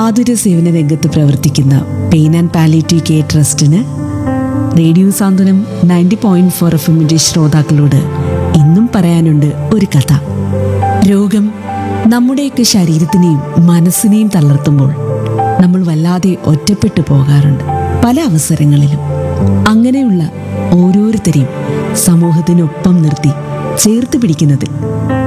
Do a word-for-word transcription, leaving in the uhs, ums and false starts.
ആതുര സേവന രംഗത്ത് പ്രവർത്തിക്കുന്ന pain and palliative care ട്രസ്റ്റിന് radio Santhwanam ninety point four F എമ്മിന്റെ ശ്രോതാക്കളോട് ഇന്നും പറയാനുണ്ട് ഒരു കഥ. രോഗം നമ്മുടെയൊക്കെ ശരീരത്തിനെയും മനസ്സിനെയും തളർത്തുമ്പോൾ നമ്മൾ വല്ലാതെ ഒറ്റപ്പെട്ടു പോകാറുണ്ട് പല അവസരങ്ങളിലും. അങ്ങനെയുള്ള ഓരോരുത്തരെയും സമൂഹത്തിനൊപ്പം നിർത്തി ചേർത്ത് പിടിക്കുന്നത്